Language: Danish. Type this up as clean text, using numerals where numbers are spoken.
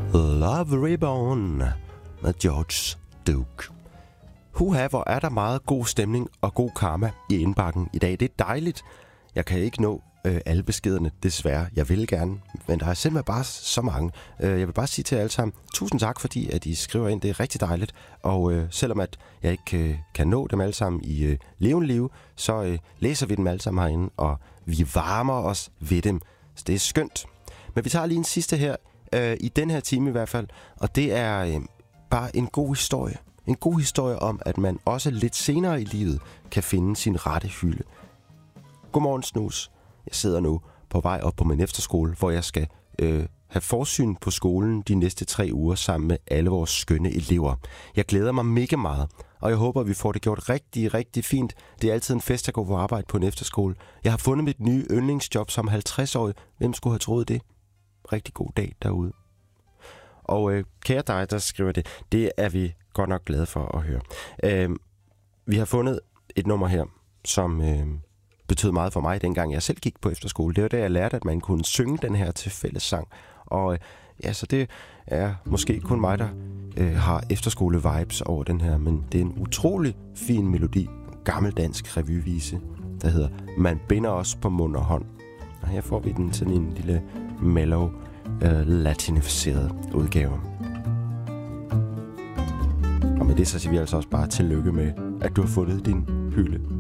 Love Reborn med George Duke. Huha, hvor er der meget god stemning og god karma i indbakken i dag. Det er dejligt. Jeg kan ikke nå alle beskederne, desværre. Jeg vil gerne, men der er simpelthen bare så mange. Jeg vil bare sige til jer alle sammen, tusind tak, fordi at I skriver ind. Det er rigtig dejligt. Og selvom at jeg ikke kan nå dem alle sammen i levende liv, så læser vi dem alle sammen herinde, og vi varmer os ved dem. Så det er skønt. Men vi tager lige en sidste her, i den her time i hvert fald, og det er bare en god historie. En god historie om, at man også lidt senere i livet kan finde sin rette hylde. Godmorgen, Snus. Jeg sidder nu på vej op på min efterskole, hvor jeg skal have forsyn på skolen de næste 3 uger sammen med alle vores skønne elever. Jeg glæder mig mega meget, og jeg håber, at vi får det gjort rigtig, rigtig fint. Det er altid en fest at gå på arbejde på en efterskole. Jeg har fundet mit nye yndlingsjob som 50-årig. Hvem skulle have troet det? Rigtig god dag derude. Og kære dig, der skriver det, det er vi godt nok glade for at høre. Vi har fundet et nummer her, som betød meget for mig, dengang jeg selv gik på efterskole. Det var da jeg lærte, at man kunne synge den her til fællessang. Og ja, så det er måske kun mig, der har efterskole-vibes over den her, men det er en utrolig fin melodi. En gammeldansk revyvise, der hedder Man binder os på mund og hånd. Og her får vi den sådan en lille mellow, latinificeret udgave. Og med det så siger vi altså også bare tillykke med, at du har fundet din hylde.